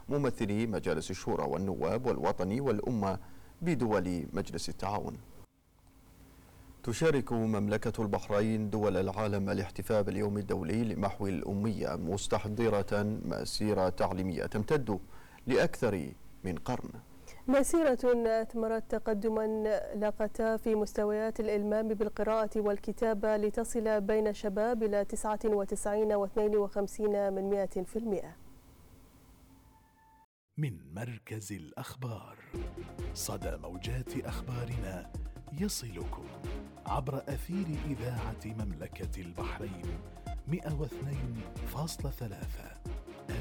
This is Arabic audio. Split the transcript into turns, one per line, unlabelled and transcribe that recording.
ممثلي مجالس الشورى والنواب والوطني والأمة بدول مجلس التعاون. تشارك مملكة البحرين دول العالم الاحتفاء باليوم الدولي لمحو الأمية، مستحضرة مسيرة تعليمية تمتد لأكثر من قرن.
مسيرة أثمرت تقدما لاقت في مستويات الإلمام بالقراءة والكتابة لتصل بين الشباب إلى 99.52%.
من مركز الأخبار، صدى موجات أخبارنا يصلكم عبر أثير إذاعة مملكة البحرين 102.3.